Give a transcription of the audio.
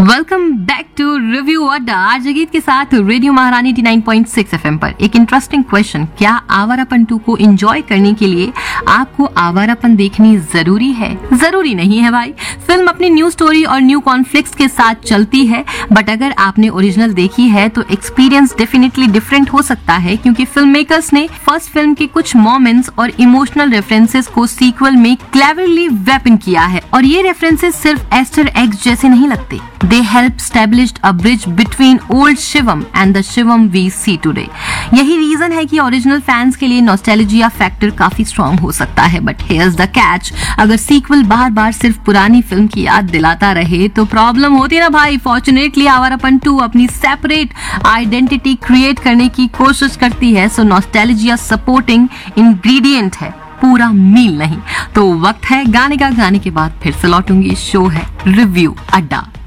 Welcome back to review अड्डा RJ गीत के साथ रेडियो महारानी 89.6 एफएम पर। एक इंटरेस्टिंग क्वेश्चन, क्या आवारापन 2 को एंजॉय करने के लिए आपको आवारापन देखनी जरूरी है? जरूरी नहीं है भाई। फिल्म अपनी न्यू स्टोरी और न्यू कॉन्फ्लिक्ट्स के साथ चलती है, बट अगर आपने ओरिजिनल देखी है तो एक्सपीरियंस डेफिनेटली डिफरेंट हो सकता है, क्योंकि फिल्म मेकर्स ने फर्स्ट फिल्म के कुछ मोमेंट्स और इमोशनल रेफरेंसेस को सीक्वल में क्लेवरली वेपन किया है। और ये रेफरेंसेस सिर्फ एस्टर एग्स जैसे नहीं लगते, they help established a bridge between old Shivam and the Shivam we see today। यही रीजन है कि ओरिजिनल फैंस के लिए नॉस्टैल्जिया फैक्टर काफी स्ट्रॉन्ग हो सकता है, बट here's the catch, अगर सीक्वल बार बार सिर्फ पुरानी फिल्म की याद दिलाता रहे तो प्रॉब्लम होती है ना भाई। फॉर्चुनेटली आवारापन 2 अपनी सेपरेट आइडेंटिटी क्रिएट करने की कोशिश करती है, सो नॉस्टैल्जिया सपोर्टिंग इंग्रेडिएंट है, पूरा मील नहीं। तो वक्त है गाने का, गाने के बाद फिर से लौटूंगी। शो है रिव्यू अड्डा।